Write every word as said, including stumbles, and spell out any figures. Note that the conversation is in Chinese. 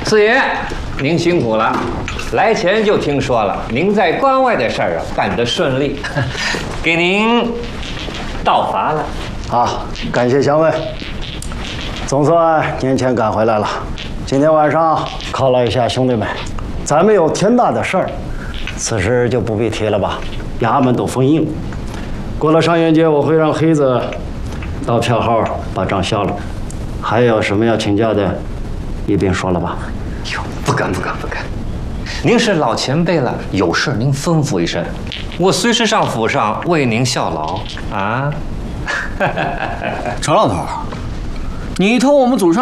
四爷，您辛苦了。来前就听说了您在关外的事儿啊办得顺利，给您道罚了。 啊，感谢相慰。总算年前赶回来了。今天晚上犒劳一下兄弟们，咱们有天大的事儿，此事就不必提了吧。衙门都封印了。过了上元节，我会让黑子到票号把账消了。还有什么要请教的，一并说了吧。 哟，不敢不敢不敢。您是老前辈了，有事您吩咐一声，我随时上府上为您效劳啊。 程老头，你偷我们祖上